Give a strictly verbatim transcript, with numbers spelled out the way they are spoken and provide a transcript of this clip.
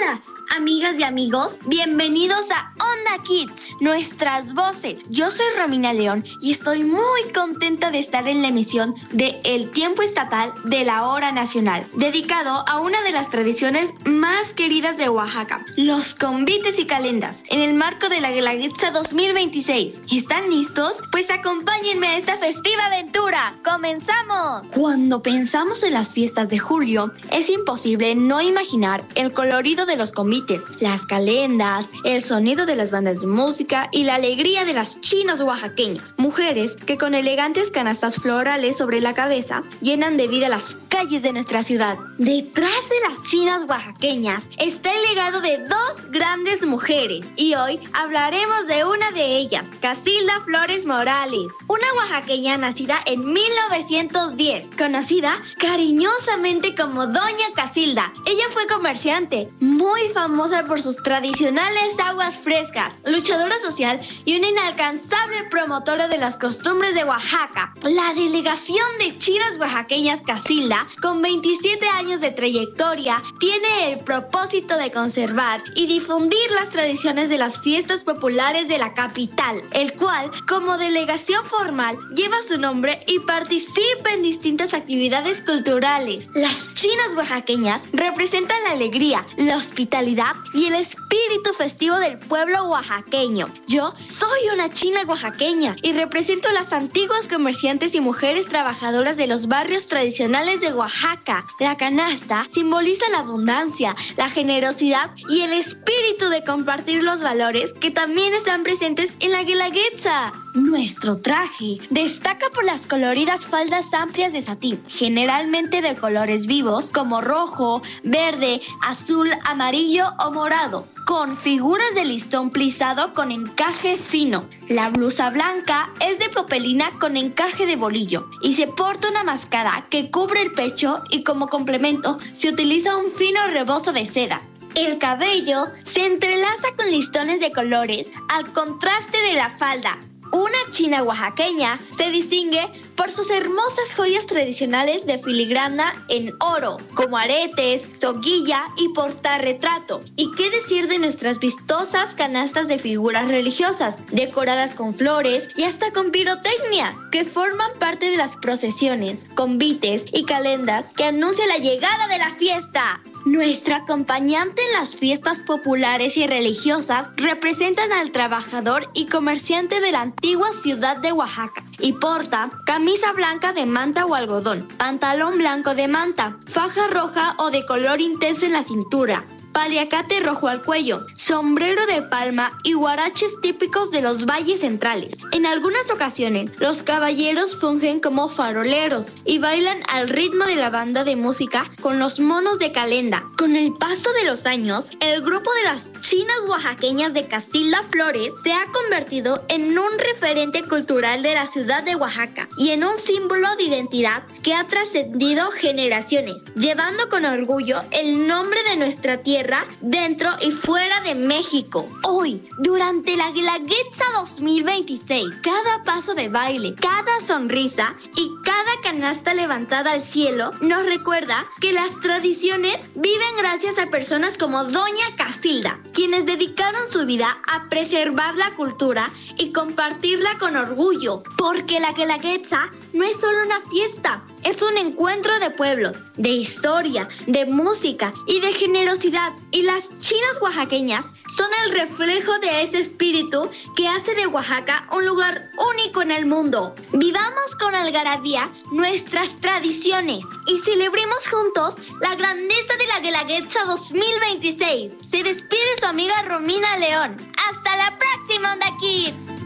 Hola, amigas y amigos, bienvenidos a Onda Kids, nuestras voces. Yo soy Romina León y estoy muy contenta de estar en la emisión de El Tiempo Estatal de la Hora Nacional, dedicado a una de las tradiciones más queridas de Oaxaca, los convites y calendas, en el marco de la Guelaguetza dos mil veintiséis. ¿Están listos? Pues acompáñenme a esta festiva aventura. ¡Comenzamos! Cuando pensamos en las fiestas de julio, es imposible no imaginar el colorido de los convites, las calendas, el sonido de las bandas de música y la alegría de las chinas oaxaqueñas, mujeres que con elegantes canastas florales sobre la cabeza llenan de vida las calles de nuestra ciudad. Detrás de las chinas oaxaqueñas está el legado de dos grandes mujeres y hoy hablaremos de una de ellas, Casilda Flores Morales, una oaxaqueña nacida en mil novecientos diez, conocida cariñosamente como Doña Casilda. Ella fue comerciante, muy famosa por sus tradicionales aguas frescas, luchadora social y una inalcanzable promotora de las costumbres de Oaxaca. La delegación de chinas oaxaqueñas Casilda, con veintisiete años de trayectoria, tiene el propósito de conservar y difundir las tradiciones de las fiestas populares de la capital, el cual, como delegación formal, lleva su nombre y participa en distintas actividades culturales. Las chinas oaxaqueñas representan la alegría, la hospitalidad y el espíritu festivo del pueblo oaxaqueño. Yo soy una china oaxaqueña y represento a las antiguas comerciantes y mujeres trabajadoras de los barrios tradicionales de Oaxaca. La canasta simboliza la abundancia, la generosidad y el espíritu de compartir los valores que también están presentes en la Guelaguetza. Nuestro traje destaca por las coloridas faldas amplias de satín, generalmente de colores vivos como rojo, verde, azul, amarillo o morado, con figuras de listón plisado con encaje fino. La blusa blanca es de popelina con encaje de bolillo y se porta una máscara que cubre el pecho y como complemento se utiliza un fino rebozo de seda. El cabello se entrelaza con listones de colores al contraste de la falda. Una china oaxaqueña se distingue por sus hermosas joyas tradicionales de filigrana en oro, como aretes, soguilla y portarretrato. ¿Y qué decir de nuestras vistosas canastas de figuras religiosas, decoradas con flores y hasta con pirotecnia, que forman parte de las procesiones, convites y calendas que anuncian la llegada de la fiesta? Nuestra acompañante en las fiestas populares y religiosas representan al trabajador y comerciante de la antigua ciudad de Oaxaca y porta camisa blanca de manta o algodón, pantalón blanco de manta, faja roja o de color intenso en la cintura, paliacate rojo al cuello, sombrero de palma y huaraches típicos de los valles centrales. En algunas ocasiones, los caballeros fungen como faroleros y bailan al ritmo de la banda de música con los monos de calenda. Con el paso de los años, el grupo de las chinas oaxaqueñas de Casilda Flores se ha convertido en un referente cultural de la ciudad de Oaxaca y en un símbolo de identidad que ha trascendido generaciones, llevando con orgullo el nombre de nuestra tierra dentro y fuera de México. Hoy, durante la Guelaguetza dos mil veintiséis, cada paso de baile, cada sonrisa y cada canasta levantada al cielo nos recuerda que las tradiciones viven gracias a personas como Doña Casilda, quienes dedicaron su vida a preservar la cultura y compartirla con orgullo, porque la Guelaguetza no es solo una fiesta, es un encuentro de pueblos, de historia, de música y de generosidad. Y las chinas oaxaqueñas son el reflejo de ese espíritu que hace de Oaxaca un lugar único en el mundo. Vivamos con algarabía nuestras tradiciones y celebremos juntos la grandeza de la Guelaguetza dos mil veintiséis. Se despide su amiga Romina León. ¡Hasta la próxima, Onda Kids!